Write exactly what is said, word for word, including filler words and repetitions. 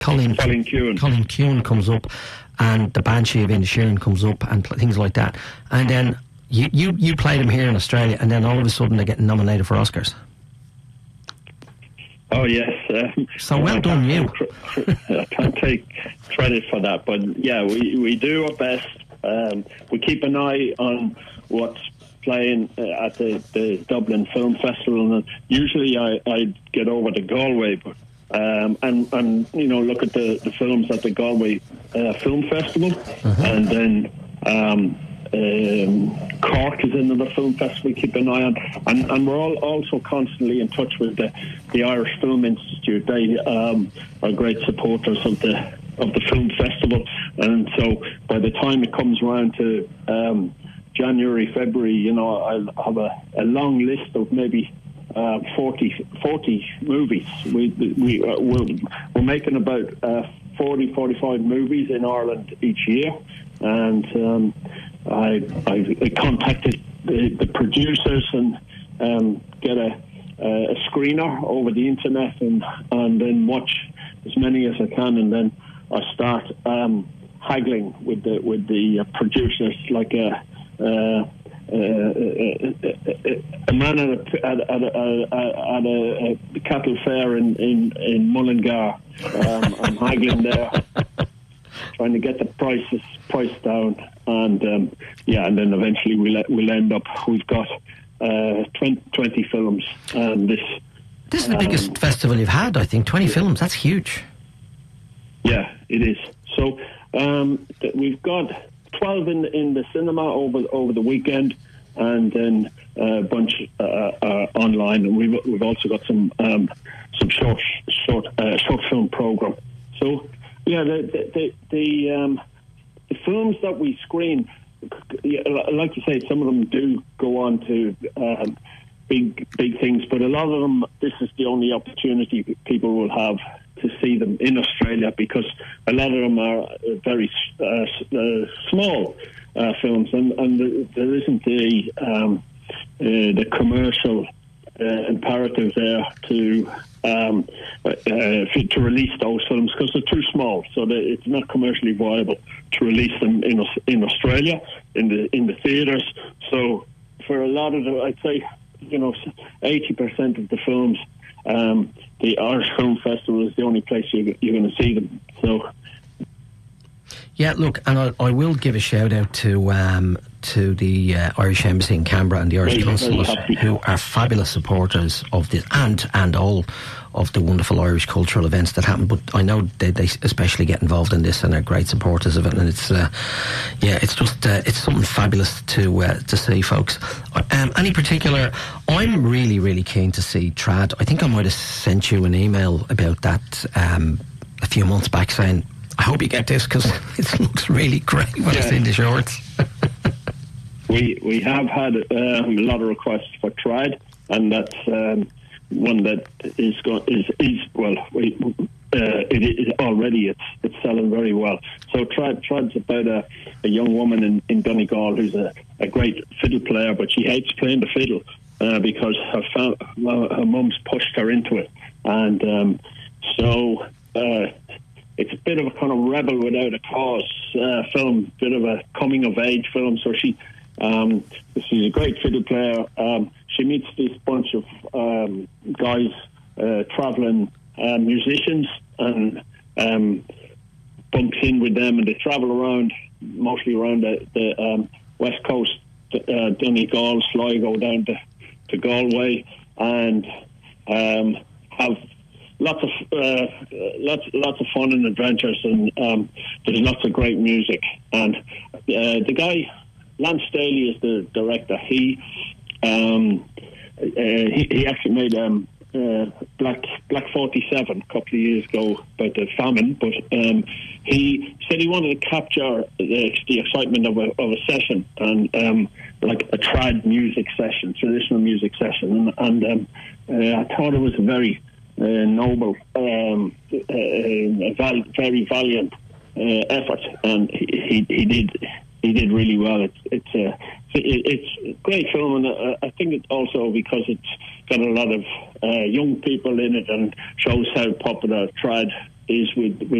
Colin, Colin Kuhn. Colin Kuhn comes up, and the Banshee of Inisherin comes up, and pl- things like that. And then you, you, you played them here in Australia, and then all of a sudden they're getting nominated for Oscars. Oh yes. Um, so well done, you. I can't take credit for that, but yeah, we we do our best. Um, we keep an eye on what's playing uh, at the, the Dublin Film Festival, and usually I I get over to Galway, but. Um, and, and, you know, look at the, the films at the Galway uh, Film Festival. Uh-huh. And then um, um, Cork is another film festival we keep an eye on. And, and we're all also constantly in touch with the, the Irish Film Institute. They um, are great supporters of the of the film festival. And so by the time it comes around to um, January, February, you know, I'll have a, a long list of maybe... Uh, forty, forty movies. We, we, uh, we're, we're making about uh, forty, forty-five movies in Ireland each year. And um, I, I, I contacted the, the producers and um, get a, a screener over the internet and, and then watch as many as I can. And then I start um, haggling with the, with the uh, producers like a... Uh, Uh, a, a man at a, at, at, a, at a, a cattle fair in, in, in Mullingar. Um, I'm haggling there, trying to get the prices price down, and um, yeah, and then eventually we'll we'll end up. We've got uh, twenty, twenty films, and this. This is the um, biggest festival you've had, I think. Twenty yeah. films. That's huge. Yeah, it is. So um, th- we've got. twelve in in the cinema over over the weekend, and then a bunch uh, uh, online. And we've we've also got some um, some short short uh, short film program. So yeah, the the the, the, um, the films that we screen, like you say, some of them do go on to um, big big things, but a lot of them, this is the only opportunity people will have to see them in Australia, because a lot of them are very uh, uh, small uh, films, and, and the, there isn't the um, uh, the commercial uh, imperative there to um, uh, to release those films, because they're too small, so that it's not commercially viable to release them in in Australia in the in the theatres. So for a lot of the, I'd say, you know, eighty percent of the films. Um, the Irish Film Festival is the only place you, you're going to see them. So, yeah, look, and I, I will give a shout out to um, to the uh, Irish Embassy in Canberra and the Irish Consulate, who are fabulous supporters of this, and and all of the wonderful Irish cultural events that happen. But I know they, they especially get involved in this and are great supporters of it. And it's uh, yeah, it's just uh, it's something fabulous to uh, to see, folks. Um, any particular? I'm really really keen to see Trad. I think I might have sent you an email about that um, a few months back, saying I hope you get this because it looks really great when yeah. it's in the shorts. we we have had um, a lot of requests for Trad, and that's. Um, one that is going is is well we, uh, it is already it's it's selling very well. So Trad Trad's about a, a young woman in, in Donegal who's a, a great fiddle player, but she hates playing the fiddle uh, because her fam- her mum's pushed her into it, and um, so uh, it's a bit of a kind of rebel without a cause uh, film, bit of a coming of age film. So she. Um, she's a great fiddle player. Um, she meets this bunch of um, guys, uh, travelling uh, musicians, and um, bumps in with them, and they travel around, mostly around the, the um, west coast, uh, Donegal, Sligo, down to, to Galway, and um, have lots of uh, lots lots of fun and adventures, and um, there's lots of great music. And uh, the guy. Lance Daly is the director. He um, uh, he, he actually made um, uh, Black Black forty-seven a couple of years ago about the famine, but um, he said he wanted to capture the, the excitement of a, of a session, and um, like a trad music session, traditional music session, and, and um, uh, I thought it was a very uh, noble, um, uh, val- very valiant uh, effort, and he, he, he did. He did really well. It's it's a it's a great film, and uh, I think it's also because it's got a lot of uh, young people in it and shows how popular trad is with, with